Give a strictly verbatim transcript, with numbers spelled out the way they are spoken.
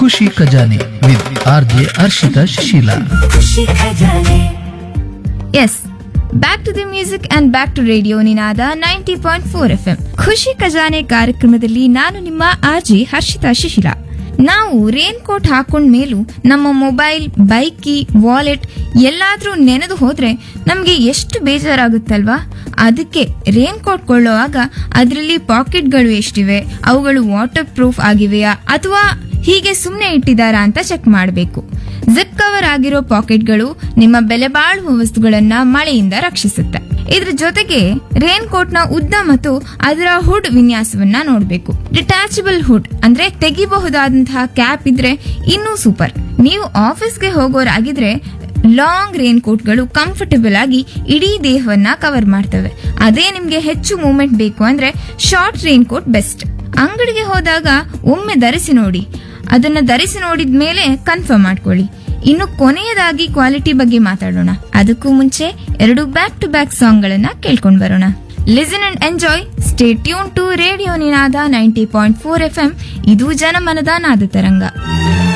ಖುಷಿ ಖಜಾನೆ with R J Harshita Shisheela. S, back to the music and back to radio Ninada ninety point four F M. ಖುಷಿ ಖಜಾನೆ ಕಾರ್ಯಕ್ರಮದಲ್ಲಿ ನಾನು ನಿಮ್ಮ ಆರ್ಜಿ ಹರ್ಷಿತಾ ಶಿಶಿಲಾ. ನಾವು ರೇನ್ ಕೋಟ್ ಹಾಕೊಂಡ ಮೇಲೂ ನಮ್ಮ ಮೊಬೈಲ್, ಬೈಕ್ ಕೀ, ವಾಲೆಟ್ ಎಲ್ಲಾದ್ರೂ ನೆನೆದು ಹೋದ್ರೆ ನಮ್ಗೆ ಎಷ್ಟು ಬೇಜಾರಾಗುತ್ತಲ್ವಾ? ಅದಕ್ಕೆ ರೇನ್ ಕೋಟ್ ಕೊಳ್ಳುವಾಗ ಅದರಲ್ಲಿ ಪಾಕೆಟ್ಗಳು ಎಷ್ಟಿವೆ, ಅವುಗಳು ವಾಟರ್ ಪ್ರೂಫ್ ಆಗಿವೆಯಾ ಅಥವಾ ಹೀಗೆ ಸುಮ್ನೆ ಇಟ್ಟಿದಾರಾ ಅಂತ ಚೆಕ್ ಮಾಡಬೇಕು. ಜಿಪ್ ಕವರ್ ಆಗಿರೋ ಪಾಕೆಟ್ಗಳು ನಿಮ್ಮ ಬೆಲೆ ಬಾಳುವ ವಸ್ತುಗಳನ್ನ ಮಳೆಯಿಂದ ರಕ್ಷಿಸುತ್ತೆ. ಇದ್ರ ಜೊತೆಗೆ ರೇನ್ ಕೋಟ್ ನ ಉದ್ದ ಮತ್ತು ಅದರ ಹುಡ್ ವಿನ್ಯಾಸವನ್ನ ನೋಡಬೇಕು. ಡಿಟ್ಯಾಚಬಲ್ ಹುಡ್ ಅಂದ್ರೆ ತೆಗಿಬಹುದಾದಂತಹ ಕ್ಯಾಪ್ ಇದ್ರೆ ಇನ್ನೂ ಸೂಪರ್. ನೀವು ಆಫೀಸ್ಗೆ ಹೋಗೋರಾಗಿದ್ರೆ ಲಾಂಗ್ ರೇನ್ ಕೋಟ್ಗಳು ಕಂಫರ್ಟಬಲ್ ಆಗಿ ಇಡೀ ದೇಹವನ್ನ ಕವರ್ ಮಾಡ್ತವೆ. ಅದೇ ನಿಮ್ಗೆ ಹೆಚ್ಚು ಮೂವ್ಮೆಂಟ್ ಬೇಕು ಅಂದ್ರೆ ಶಾರ್ಟ್ ರೇನ್ ಕೋಟ್ ಬೆಸ್ಟ್. ಅಂಗಡಿಗೆ ಹೋದಾಗ ಒಮ್ಮೆ ಧರಿಸಿ ನೋಡಿ, ಅದನ್ನ ಧರಿಸಿ ನೋಡಿದ ಮೇಲೆ ಕನ್ಫರ್ಮ್ ಮಾಡ್ಕೊಳ್ಳಿ. ಇನ್ನು ಕೊನೆಯದಾಗಿ ಕ್ವಾಲಿಟಿ ಬಗ್ಗೆ ಮಾತಾಡೋಣ. ಅದಕ್ಕೂ ಮುಂಚೆ ಎರಡು ಬ್ಯಾಕ್ ಟು ಬ್ಯಾಕ್ ಸಾಂಗ್ ಗಳನ್ನ ಕೇಳ್ಕೊಂಡ್ ಬರೋಣ. Listen and enjoy. Stay tune to radio Ninada ninety point four F M. ಇದು ಜನಮನದ ನಾದ ತರಂಗ.